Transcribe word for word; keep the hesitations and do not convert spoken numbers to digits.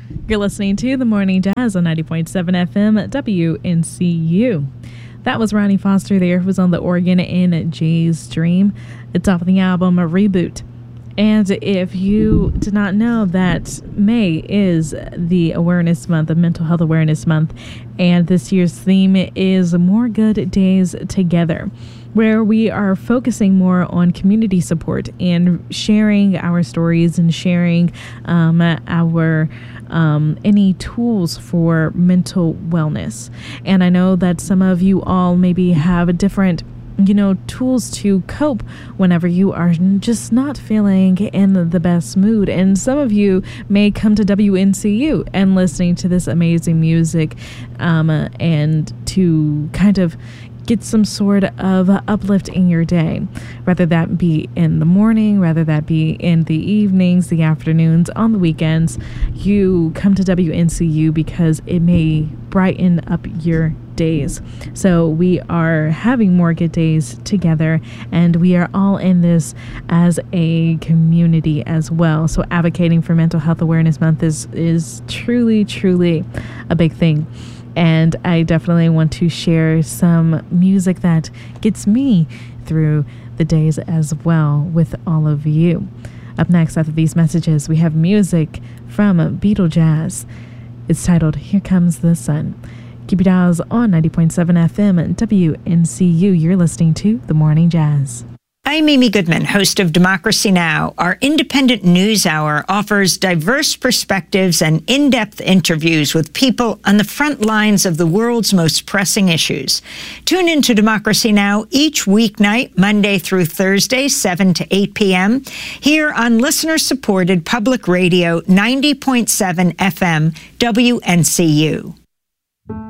You're listening to The Morning Jazz on ninety point seven F M W N C U. That was Ronnie Foster there, who was on the organ in Jay's Dream. It's off the album A Reboot. And if you did not know that May is the Awareness Month, the Mental Health Awareness Month, and this year's theme is More Good Days Together, where we are focusing more on community support and sharing our stories and sharing um, our um, any tools for mental wellness. And I know that some of you all maybe have a different you know, tools to cope whenever you are just not feeling in the best mood. And some of you may come to W N C U and listening to this amazing music um, and to kind of get some sort of uplift in your day, whether that be in the morning, whether that be in the evenings, the afternoons, on the weekends. You come to W N C U because it may brighten up your days. So we are having more good days together, and we are all in this as a community as well. So advocating for Mental Health Awareness Month is is truly, truly a big thing. And I definitely want to share some music that gets me through the days as well with all of you. Up next, after these messages, we have music from Beatle Jazz. It's titled Here Comes the Sun. Keep your dials on ninety point seven F M W N C U. You're listening to The Morning Jazz. I'm Amy Goodman, host of Democracy Now! Our independent news hour offers diverse perspectives and in-depth interviews with people on the front lines of the world's most pressing issues. Tune in to Democracy Now! Each weeknight, Monday through Thursday, seven to eight p.m., here on listener-supported public radio ninety point seven F M W N C U.